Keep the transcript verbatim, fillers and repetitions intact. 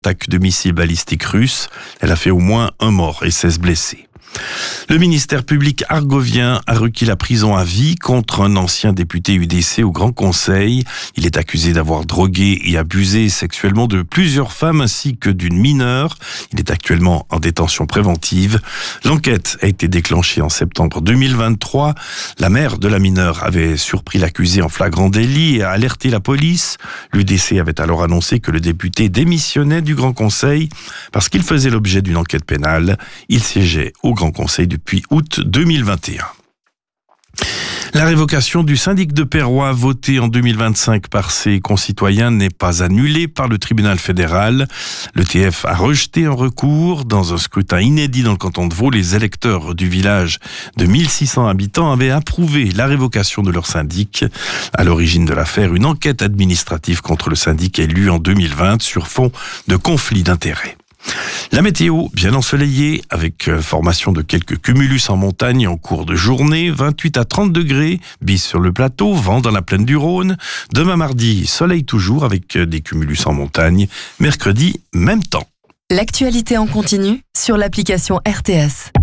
attaque de missiles balistiques russes. Elle a fait au moins un mort et seize blessés. Le ministère public argovien a requis la prison à vie contre un ancien député U D C au Grand Conseil. Il est accusé d'avoir drogué et abusé sexuellement de plusieurs femmes ainsi que d'une mineure. Il est actuellement en détention préventive. L'enquête a été déclenchée en septembre deux mille vingt-trois. La mère de la mineure avait surpris l'accusé en flagrant délit et a alerté la police. L'U D C avait alors annoncé que le député démissionnait du Grand Conseil parce qu'il faisait l'objet d'une enquête pénale. Il siégeait au Grand Conseil depuis août deux mille vingt et un. La révocation du syndic de Perrois votée en deux mille vingt-cinq par ses concitoyens n'est pas annulée par le tribunal fédéral. Le T F a rejeté un recours. Dans un scrutin inédit dans le canton de Vaud, les électeurs du village de mille six cents habitants avaient approuvé la révocation de leur syndic. À l'origine de l'affaire, une enquête administrative contre le syndic élu en deux mille vingt sur fond de conflit d'intérêts. La météo, bien ensoleillée, avec formation de quelques cumulus en montagne en cours de journée, vingt-huit à trente degrés, bis sur le plateau, vent dans la plaine du Rhône. Demain mardi, soleil toujours avec des cumulus en montagne. Mercredi, même temps. L'actualité en continu sur l'application R T S.